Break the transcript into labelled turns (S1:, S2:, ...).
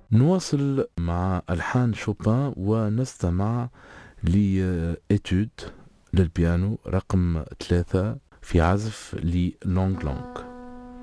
S1: نواصل مع ألحان شوبان ونستمع لإتود للبيانو رقم 3 في عزف لونغ لونغ.